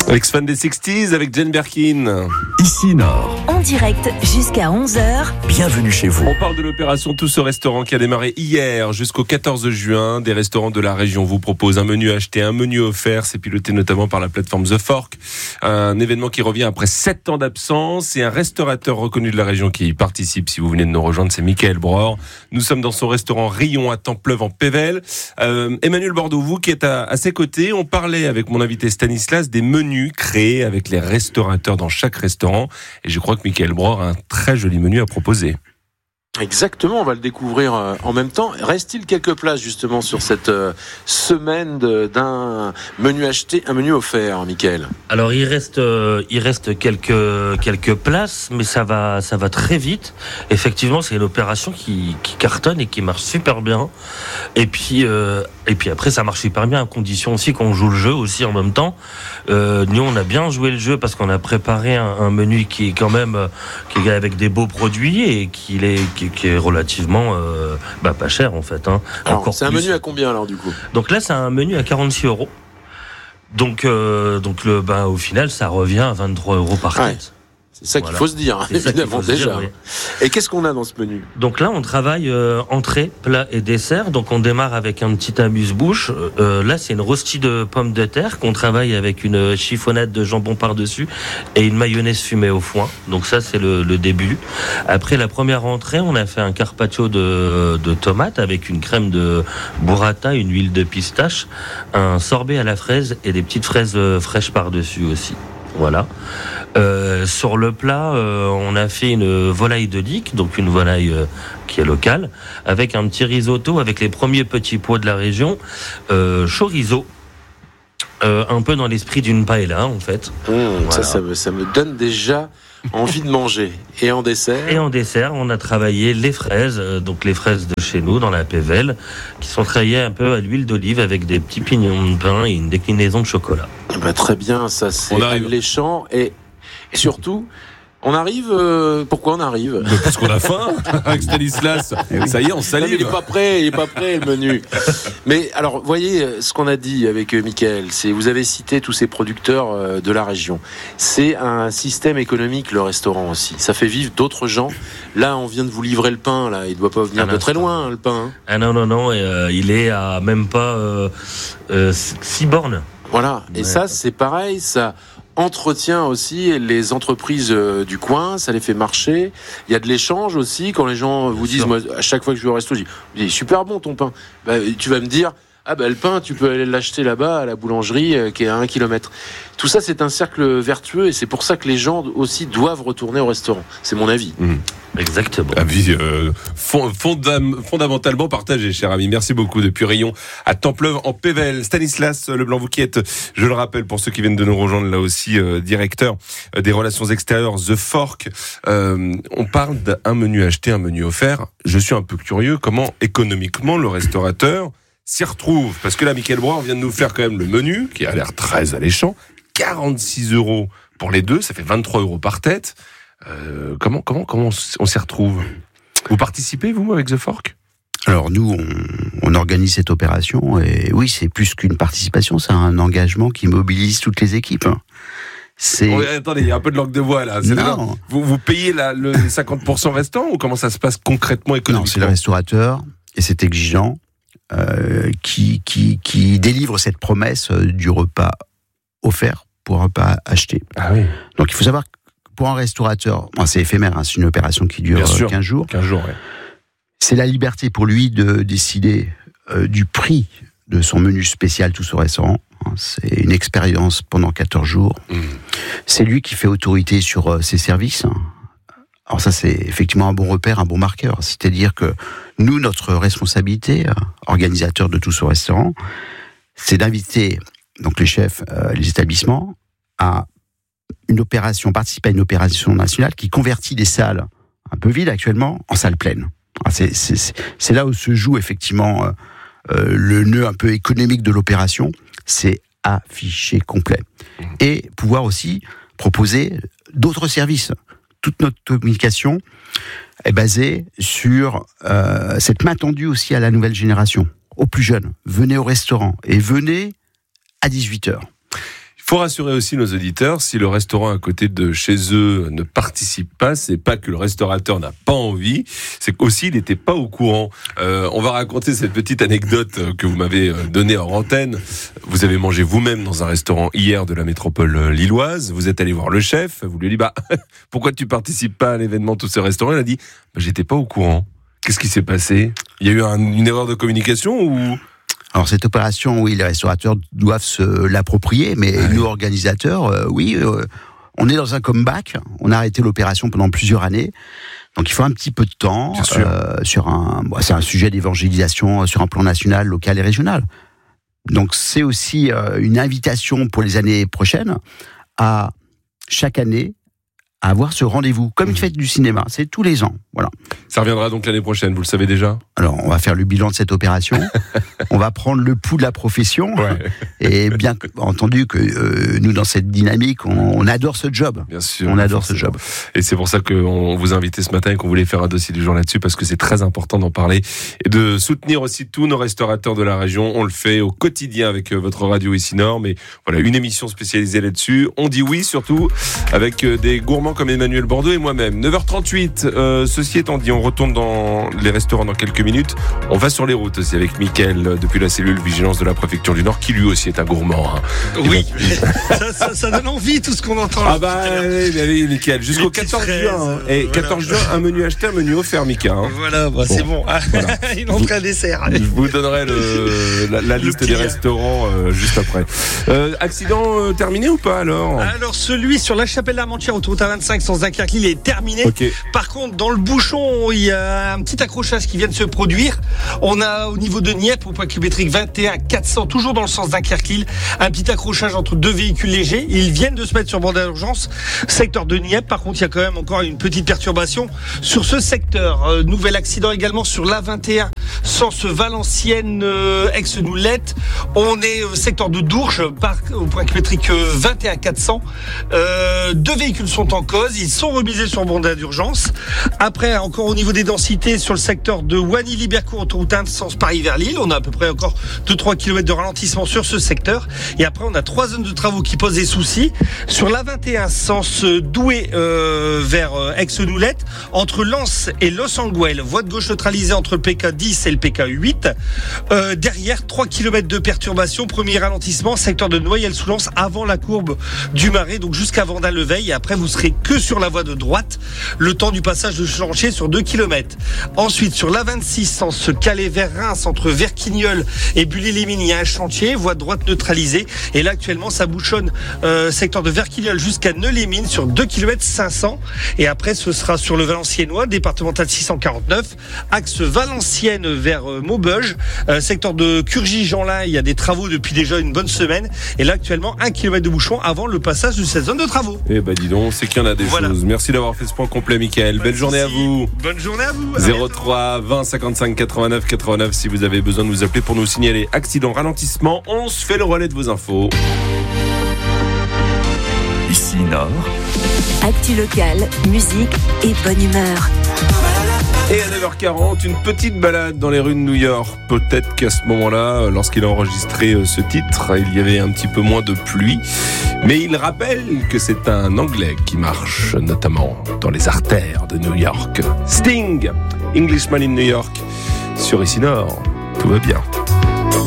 Ex-fan des 60s avec Jane Birkin. Ici Nord. En direct jusqu'à 11h. Bienvenue chez vous. On parle de l'opération Tous au restaurant qui a démarré hier jusqu'au 14 juin. Des restaurants de la région vous proposent un menu acheté, un menu offert. C'est piloté notamment par la plateforme The Fork. Un événement qui revient après 7 ans d'absence. Et un restaurateur reconnu de la région qui y participe. Si vous venez de nous rejoindre, c'est Michael Bror. Nous sommes dans son restaurant Rion à Templeuve en Pével. Emmanuel Bordeaux, vous qui êtes à ses côtés, on parlait avec mon invité Stanislas des menus créés avec les restaurateurs dans chaque restaurant. Et je crois que Michael Bror a un très joli menu à proposer. Exactement, on va le découvrir en même temps. Reste-t-il quelques places justement sur cette semaine d'un menu acheté, un menu offert, Michael? Alors il reste quelques places, mais ça va très vite. Effectivement, c'est une opération qui cartonne et qui marche super bien. Et puis après, ça marche super bien à condition aussi qu'on joue le jeu aussi en même temps. Nous, on a bien joué le jeu parce qu'on a préparé un menu qui est quand même qui est avec des beaux produits et qui est relativement pas cher en fait. Alors, c'est un menu à combien alors du coup? Donc là, c'est un menu à 46 €. Donc au final, ça revient à 23 € par tête. Ouais. C'est ça qu'il faut se dire, évidemment, déjà. Oui. Et qu'est-ce qu'on a dans ce menu? Donc là, on travaille entrée, plat et dessert. Donc on démarre avec un petit amuse-bouche. Là, c'est une rôstie de pommes de terre qu'on travaille avec une chiffonnade de jambon par-dessus et une mayonnaise fumée au foin. Donc ça, c'est le début. Après la première entrée, on a fait un carpaccio de tomates avec une crème de burrata, une huile de pistache, un sorbet à la fraise et des petites fraises fraîches par-dessus aussi. Voilà. Sur le plat, on a fait une volaille de Lique, donc une volaille qui est locale, avec un petit risotto avec les premiers petits pois de la région, chorizo, un peu dans l'esprit d'une paella en fait. Voilà. Ça me donne déjà envie de manger. Et en dessert? Et en dessert, on a travaillé les fraises, donc les fraises de chez nous, dans la Pével, qui sont travaillées un peu à l'huile d'olive avec des petits pignons de pain et une déclinaison de chocolat. Très bien, ça c'est alléchant et surtout... On arrive. Pourquoi on arrive? Parce qu'on a faim avec Stanislas. Ça y est, on salive. Il est pas prêt le menu. Mais alors, voyez ce qu'on a dit avec Michael. Vous avez cité tous ces producteurs de la région. C'est un système économique, le restaurant aussi. Ça fait vivre d'autres gens. Là, on vient de vous livrer le pain. Là, il doit pas venir de très loin, le pain. Ah non. Il est à même pas 6 bornes. Voilà. Et ça, c'est pareil. Ça entretient aussi les entreprises du coin, ça les fait marcher. Il y a de l'échange aussi quand les gens vous disent, moi, à chaque fois que je vais au resto, je dis super bon ton pain. Tu vas me dire, le pain, tu peux aller l'acheter là-bas à la boulangerie qui est à 1 kilomètre. Tout ça, c'est un cercle vertueux et c'est pour ça que les gens aussi doivent retourner au restaurant. C'est mon avis. Exactement. Avis fondamentalement partagé, cher ami. Merci beaucoup. Depuis Rion à Templeuve en Pével. Stanislas Leblanc, vous qui êtes, je le rappelle pour ceux qui viennent de nous rejoindre là aussi, directeur des relations extérieures The Fork. On parle d'un menu acheté, un menu offert. Je suis un peu curieux, comment économiquement le restaurateur s'y retrouve? Parce que là, Michael Bror vient de nous faire quand même le menu, qui a l'air très alléchant. 46 € pour les deux, ça fait 23 € par tête. Comment on s'y retrouve? Vous participez, vous, avec The Fork? Alors nous, on organise cette opération et oui, c'est plus qu'une participation, c'est un engagement qui mobilise toutes les équipes. Attendez, il y a un peu de langue de bois là. Vous payez le 50% restant ou comment ça se passe concrètement économiquement? Non, c'est le restaurateur et c'est exigeant qui délivre cette promesse du repas offert pour un repas acheté. Ah oui. Donc il faut savoir que pour un restaurateur, c'est éphémère, c'est une opération qui dure 15 jours. 15 jours, ouais. C'est la liberté pour lui de décider du prix de son menu spécial Tous au restaurant. C'est une expérience pendant 14 jours. C'est lui qui fait autorité sur ses services. Alors ça, c'est effectivement un bon repère, un bon marqueur. C'est-à-dire que nous, notre responsabilité, organisateur de Tous au restaurant, c'est d'inviter donc les chefs, les établissements à participer à une opération nationale qui convertit des salles un peu vides actuellement en salles pleines. C'est là où se joue effectivement le nœud un peu économique de l'opération, c'est afficher complet. Et pouvoir aussi proposer d'autres services. Toute notre communication est basée sur cette main tendue aussi à la nouvelle génération, aux plus jeunes. Venez au restaurant et venez à 18h. Faut rassurer aussi nos auditeurs, si le restaurant à côté de chez eux ne participe pas, c'est pas que le restaurateur n'a pas envie, c'est qu'aussi il n'était pas au courant. On va raconter cette petite anecdote que vous m'avez donnée en antenne. Vous avez mangé vous-même dans un restaurant hier de la métropole lilloise, vous êtes allé voir le chef, vous lui avez dit pourquoi tu participes pas à l'événement de tous ces restaurants? Il a dit j'étais pas au courant. Qu'est-ce qui s'est passé? Il y a eu une erreur de communication ou... Alors cette opération, oui, les restaurateurs doivent se l'approprier, mais nous organisateurs, on est dans un comeback. On a arrêté l'opération pendant plusieurs années, donc il faut un petit peu de temps c'est un sujet d'évangélisation sur un plan national, local et régional. Donc c'est aussi une invitation pour les années prochaines à chaque année à avoir ce rendez-vous, comme une fête du cinéma, c'est tous les ans, voilà. Ça reviendra donc l'année prochaine, vous le savez déjà? Alors, on va faire le bilan de cette opération, on va prendre le pouls de la profession, et bien entendu que nous, dans cette dynamique, on adore ce job. Bien sûr. On adore ce job. Et c'est pour ça qu'on vous a invité ce matin et qu'on voulait faire un dossier du jour là-dessus, parce que c'est très important d'en parler et de soutenir aussi tous nos restaurateurs de la région. On le fait au quotidien avec votre radio ici Nord, mais voilà, une émission spécialisée là-dessus. On dit oui, surtout avec des gourmands comme Emmanuel Bordeaux et moi-même. 9h38, ceci étant dit, on retourne dans les restaurants dans quelques minutes. On va sur les routes aussi avec Mickaël depuis la cellule vigilance de la préfecture du Nord, qui lui aussi est un gourmand. Oui, ça donne envie tout ce qu'on entend. Oui, Mickaël, jusqu'au 14 juin. Et 14 juin, un menu acheté, un menu offert, Mickaël. Voilà, c'est bon. Voilà. Une entrée à dessert. Je vous donnerai la liste des restaurants juste après. Accident terminé ou pas alors? Alors celui sur la Chapelle-Armentière, autoroute A25 sans Dunkerque-Lille est terminé. Okay. Par contre, dans le bouchon, il y a un petit accrochage qui vient de se produire. On a au niveau de Nieppe, au point kilométrique 21 400, toujours dans le sens Dunkerque-Lille, un petit accrochage entre deux véhicules légers. Ils viennent de se mettre sur bande d'urgence. Secteur de Nieppe, par contre, il y a quand même encore une petite perturbation sur ce secteur. Nouvel accident également sur l'A21, sens Valenciennes, ex-Noulette. On est au secteur de Dourges, au point kilométrique 21 400. Deux véhicules sont en cause, ils sont remisés sur bande d'urgence. Après, encore au niveau des densités, sur le secteur de Wany-Libercourt, autoroute 1, sens Paris vers Lille, on a à peu près encore 2-3 km de ralentissement sur ce secteur. Et après, on a 3 zones de travaux qui posent des soucis. Sur l'A21, sens Douai vers Aix-Noulette, entre Lens et Los Angeles, voie de gauche neutralisée entre le PK10 et le PK8. Derrière, 3 km de perturbation, premier ralentissement, secteur de Noyelles-sous-Lens, avant la courbe du Marais, donc jusqu'à Vendin-le-Veil. Et après, vous serez que sur la voie de droite, le temps du passage de chantier sur 2 km. Ensuite, sur l'A26, sens Calais vers Reims, entre Verquignolles et Bully-les-Mines, il y a un chantier, voie de droite neutralisée. Et là, actuellement, ça bouchonne secteur de Verquignolles jusqu'à Neux-les-Mines sur 2 km 500. Et après, ce sera sur le Valenciennois, départemental 649, axe Valenciennes vers Maubeuge, secteur de Curgy-Jeanlin, il y a des travaux depuis déjà une bonne semaine. Et là, actuellement, 1 km de bouchon avant le passage de cette zone de travaux. Eh ben, dis donc, c'est qu'il y en a des choses. Merci d'avoir fait ce point complet, Mickaël. Belle journée à vous. Bonne journée à vous. 03 20 55 89 89 si vous avez besoin de nous appeler pour nous signaler accident, ralentissement. On se fait le relais de vos infos. Ici Nord. Actu locale, musique et bonne humeur. Et à 9h40, une petite balade dans les rues de New York. Peut-être qu'à ce moment-là, lorsqu'il a enregistré ce titre, il y avait un petit peu moins de pluie. Mais il rappelle que c'est un Anglais qui marche, notamment dans les artères de New York. Sting, Englishman in New York, sur Ici Nord. Tout va bien.